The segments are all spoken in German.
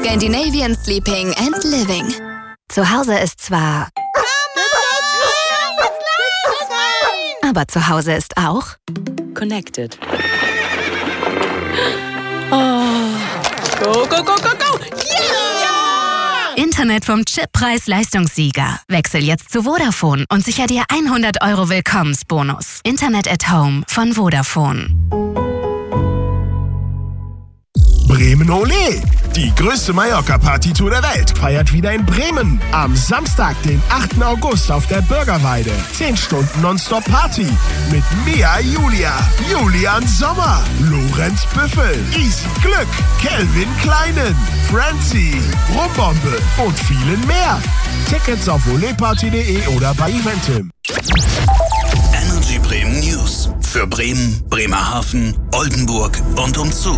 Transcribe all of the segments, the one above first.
Scandinavian Sleeping and Living. Zu Hause ist zwar... Aber zu Hause ist auch... Connected. Oh. Go, go, go, go, go! Yeah! Internet vom Chippreis-Leistungssieger. Wechsel jetzt zu Vodafone und sicher dir 100 € Willkommensbonus. Internet at Home von Vodafone. Bremen Olé! Die größte Mallorca-Partytour der Welt feiert wieder in Bremen. Am Samstag, den 8. August auf der Bürgerweide. 10 Stunden Nonstop-Party mit Mia Julia, Julian Sommer, Lorenz Büffel, Easy Glück, Kelvin Kleinen, Francie, Rumbombe und vielen mehr. Tickets auf oleparty.de oder bei Eventim. Energy Bremen News. Für Bremen, Bremerhaven, Oldenburg und umzu.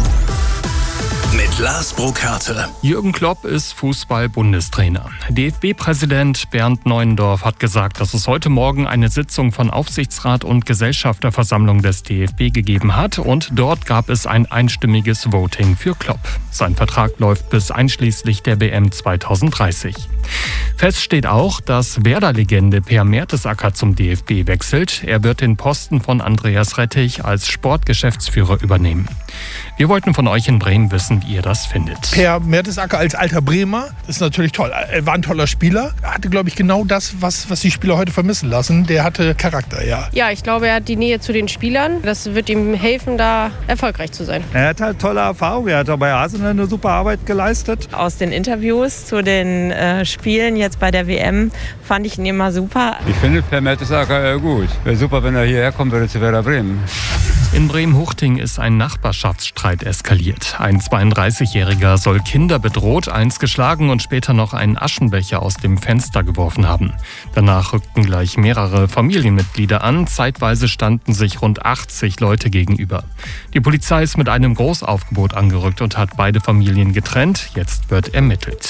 Mit Lars Burkhardt. Jürgen Klopp ist Fußball-Bundestrainer. DFB-Präsident Bernd Neuendorf hat gesagt, dass es heute Morgen eine Sitzung von Aufsichtsrat und Gesellschafterversammlung des DFB gegeben hat und dort gab es ein einstimmiges Voting für Klopp. Sein Vertrag läuft bis einschließlich der WM 2030. Fest steht auch, dass Werder-Legende Per Mertesacker zum DFB wechselt. Er wird den Posten von Andreas Rettich als Sportgeschäftsführer übernehmen. Wir wollten von euch in Bremen wissen, wie ihr das findet. Per Mertesacker als alter Bremer, das ist natürlich toll. Er war ein toller Spieler. Er hatte, glaube ich, genau das, was die Spieler heute vermissen lassen. Der hatte Charakter, ja. Ja, ich glaube, er hat die Nähe zu den Spielern. Das wird ihm helfen, da erfolgreich zu sein. Er hat halt tolle Erfahrung. Er hat bei Arsenal eine super Arbeit geleistet. Aus den Interviews zu den Spielen jetzt bei der WM fand ich ihn immer super. Ich finde Per Mertesacker gut. Wäre super, wenn er hierher kommen würde zu Werder Bremen. In Bremen-Huchting ist ein Nachbarschaftsstreit eskaliert. Ein 32-Jähriger soll Kinder bedroht, eins geschlagen und später noch einen Aschenbecher aus dem Fenster geworfen haben. Danach rückten gleich mehrere Familienmitglieder an. Zeitweise standen sich rund 80 Leute gegenüber. Die Polizei ist mit einem Großaufgebot angerückt und hat beide Familien getrennt. Jetzt wird ermittelt.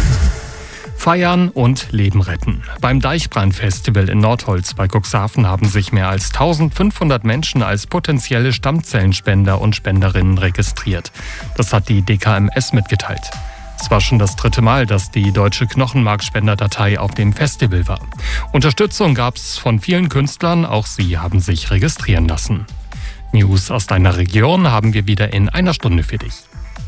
Feiern und Leben retten. Beim Deichbrand-Festival in Nordholz bei Cuxhaven haben sich mehr als 1500 Menschen als potenzielle Stammzellenspender und Spenderinnen registriert. Das hat die DKMS mitgeteilt. Es war schon das 3. Mal, dass die Deutsche Knochenmarkspenderdatei auf dem Festival war. Unterstützung gab es von vielen Künstlern, auch sie haben sich registrieren lassen. News aus deiner Region haben wir wieder in einer Stunde für dich.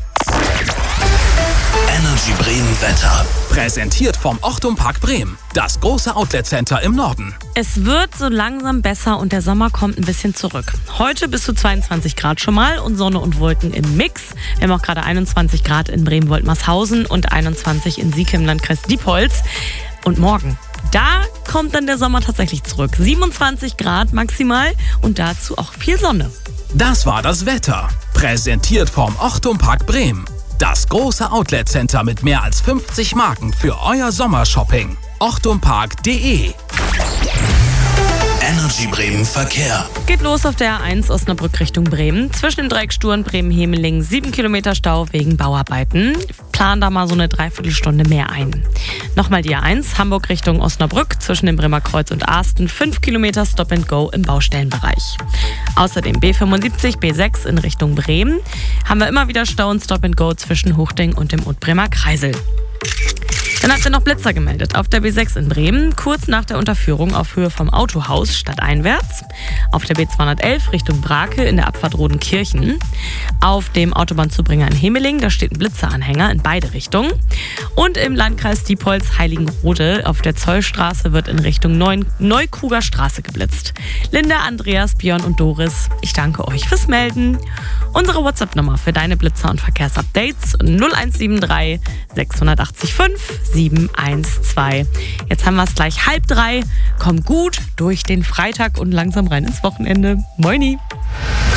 Energy Bremen Wetter. Präsentiert vom Ochtum Park Bremen. Das große Outlet-Center im Norden. Es wird so langsam besser und der Sommer kommt ein bisschen zurück. Heute bis zu 22 Grad schon mal und Sonne und Wolken im Mix. Wir haben auch gerade 21 Grad in Bremen-Woltmarshausen und 21 in Siekem, Landkreis Diepholz. Und morgen, da kommt dann der Sommer tatsächlich zurück. 27 Grad maximal und dazu auch viel Sonne. Das war das Wetter. Präsentiert vom Ochtum Park Bremen. Das große Outlet-Center mit mehr als 50 Marken für euer Sommershopping. ochtumpark.de. Energy Bremen Verkehr. Geht los auf der A1 Osnabrück Richtung Bremen. Zwischen dem Dreieck Sturm Bremen-Hemeling 7 Kilometer Stau wegen Bauarbeiten. Plan da mal so eine Dreiviertelstunde mehr ein. Nochmal die A1 Hamburg Richtung Osnabrück. Zwischen dem Bremer Kreuz und Asten 5 Kilometer Stop and Go im Baustellenbereich. Außerdem B75, B6 in Richtung Bremen. Haben wir immer wieder Stau und Stop and Go zwischen Huchting und dem Bremer Kreisel. Dann hat er noch Blitzer gemeldet auf der B6 in Bremen, kurz nach der Unterführung auf Höhe vom Autohaus stadteinwärts. Auf der B211 Richtung Brake in der Abfahrt Rodenkirchen. Auf dem Autobahnzubringer in Hemeling, da steht ein Blitzeranhänger in beide Richtungen. Und im Landkreis Diepholz Heiligenrode auf der Zollstraße wird in Richtung Neukruger Straße geblitzt. Linda, Andreas, Björn und Doris, ich danke euch fürs Melden. Unsere WhatsApp-Nummer für deine Blitzer- und Verkehrsupdates 0173 680 712. Jetzt haben wir es gleich 2:30. Komm gut durch den Freitag und langsam rein ins Wochenende. Moini!